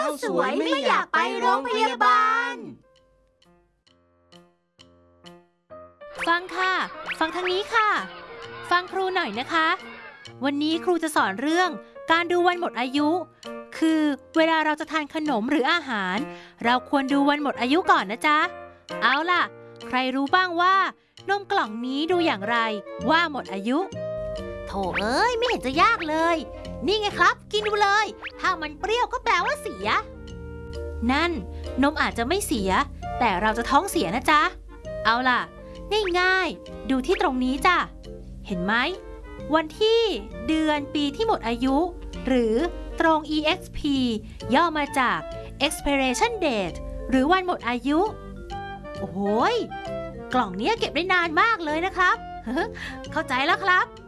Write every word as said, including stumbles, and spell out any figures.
าวสวยไม่อยากไปโรงพยาบาลฟังค่ะฟังทางนี้ค่ะฟังครูหน่อยนะคะวันนี้ครูจะสอนเรื่องการดูวันหมดอายุคือเวลาเราจะทานขนมหรืออาหารเราควรดูวันหมดอายุก่อนนะจ๊ะเอาล่ะใครรู้บ้างว่านมกล่องนี้ดูอย่างไรว่าหมดอายุโถเอ้ยไม่เห็นจะยากเลยนี่ไงครับกินดูเลยถ้ามันเปรี้ยวก็แปลว่าเสียนั่นนมอาจจะไม่เสียแต่เราจะท้องเสียนะจ๊ะเอาล่ะง่ายๆดูที่ตรงนี้จ้ะเห็นไหมวันที่เดือนปีที่หมดอายุหรือตรง อี เอ็กซ์ พี ย่อมาจาก expiration date หรือวันหมดอายุโอ้โหกล่องนี้เก็บได้นานมากเลยนะครับเข้าใจแล้วครับ